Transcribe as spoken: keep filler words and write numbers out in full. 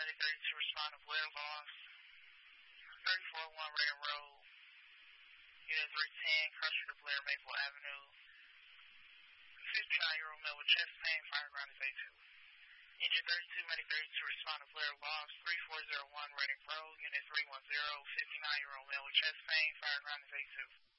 Monday thirty-two, respond to Blair loss. thirty-four oh one Redding Road. Unit three ten, Crusher to Blair, Maple Avenue. fifty-nine-year-old male with chest pain, fire ground is A two. Engine thirty-two, Monday thirty-two, respond to Blair loss. thirty-four oh one Redding Road. Unit three one zero, fifty-nine-year-old male with chest pain, fire ground is A two.